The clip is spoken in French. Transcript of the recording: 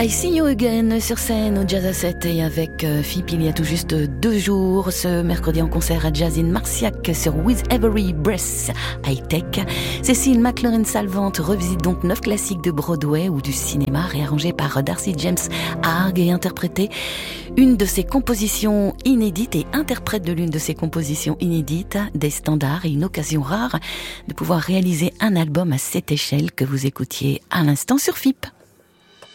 I See You Again sur scène au Jazz à 7 et avec Philippe il y a tout juste 2 jours, ce mercredi en concert à Jazz in Marciac sur With Every Breath High Tech. Cécile McLaurin-Salvant revisite donc 9 classiques de Broadway ou du cinéma réarrangés par Darcy James Harg et interprétés une de ses compositions inédites et interprète de l'une de ses compositions inédites des standards et une occasion rare de pouvoir réaliser un album à cette échelle que vous écoutiez à l'instant sur FIP.